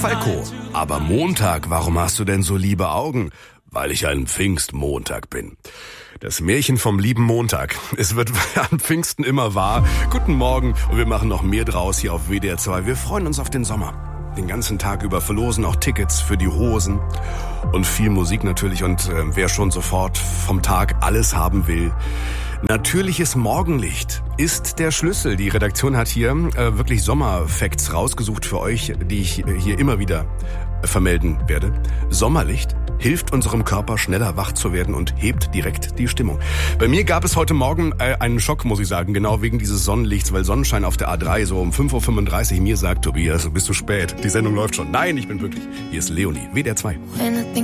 Falco, aber Montag, warum hast du denn so liebe Augen? Weil ich ein Pfingstmontag bin. Das Märchen vom lieben Montag. Es wird an Pfingsten immer wahr. Guten Morgen und wir machen noch mehr draus hier auf WDR 2. Wir freuen uns auf den Sommer. Den ganzen Tag über verlosen auch Tickets für die Hosen und viel Musik natürlich. Und wer schon sofort vom Tag alles haben will, natürliches Morgenlicht ist der Schlüssel. Die Redaktion hat hier wirklich Sommerfacts rausgesucht für euch, die ich hier immer wieder vermelden werde. Sommerlicht hilft unserem Körper schneller wach zu werden und hebt direkt die Stimmung. Bei mir gab es heute Morgen einen Schock, muss ich sagen, genau wegen dieses Sonnenlichts, weil Sonnenschein auf der A3 so um 5.35 Uhr mir sagt, Tobias, bist du spät, die Sendung läuft schon. Nein, ich bin pünktlich. Hier ist Leonie, WDR 2.